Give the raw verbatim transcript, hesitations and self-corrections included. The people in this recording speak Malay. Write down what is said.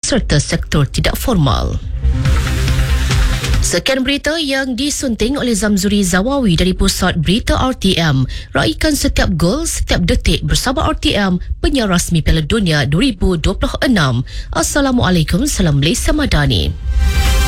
serta sektor tidak formal. Sekian berita yang disunting oleh Zamzuri Zawawi dari Pusat Berita R T M. Raikan setiap gol, setiap detik bersama R T M, penyiar rasmi Piala Dunia dua ribu dua puluh enam. Assalamualaikum, salam Malaysia Madani.